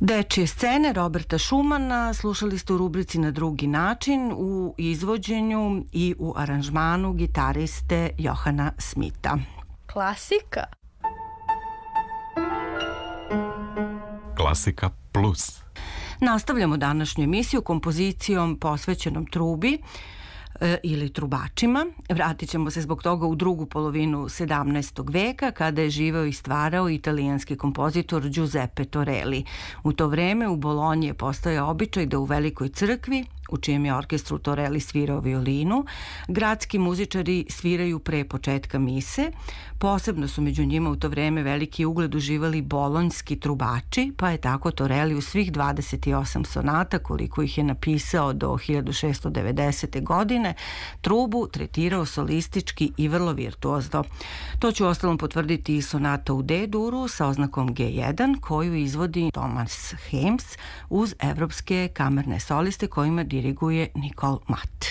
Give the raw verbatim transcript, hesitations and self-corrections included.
Dečije scene Roberta Schumana slušali ste u rubrici Na drugi način u izvođenju i u aranžmanu gitariste Johana Smitha. Klasika. Klasika plus. Nastavljamo današnju emisiju kompozicijom posvećenom trubi e, ili trubačima. Vratit ćemo se zbog toga u drugu polovinu sedamnaestog veka kada je živeo i stvarao italijanski kompozitor Giuseppe Torelli. U to vreme u Bolonji je postojao običaj da u velikoj crkvi, u čijem je orkestru Torelli svirao violinu, gradski muzičari sviraju pre početka mise. Posebno su među njima u to vreme veliki ugled uživali bolonjski trubači, pa je tako Torelli u svih dvadeset osam sonata, koliko ih je napisao do hiljadu šessto devedesete. godine, trubu tretirao solistički i vrlo virtuozno. To će uostalom potvrditi i sonata u D-duru sa oznakom G jedan, koju izvodi Thomas Hems uz evropske kamerne soliste kojima diriguje Nicole Matt.